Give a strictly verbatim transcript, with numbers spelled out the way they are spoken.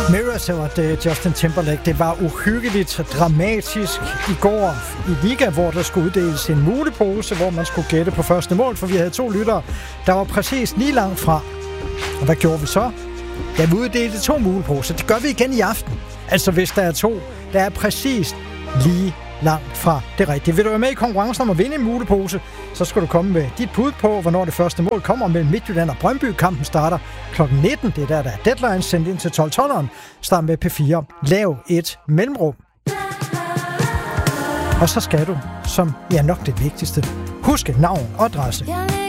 Mirrors og det Justin Timberlake. Det var uhyggeligt dramatisk i går i Liga, hvor der skulle uddeles en mulepose, hvor man skulle gætte på første mål, for vi havde to lyttere, der var præcis lige langt fra. Og hvad gjorde vi så? Ja, vi uddelte to muleposer. Det gør vi igen i aften. Altså hvis der er to, der er præcis lige langt fra det rigtige. Vil du være med i konkurrencen om at vinde en mulepose, så skal du komme med dit bud på, hvornår det første mål kommer mellem Midtjylland og Brøndby. Kampen starter klokken nitten. Det er der, der er deadline sendt ind til tolv tolveren. Start med P fire. Lav et mellemrum. Og så skal du, som ja nok det vigtigste, huske navn og adresse.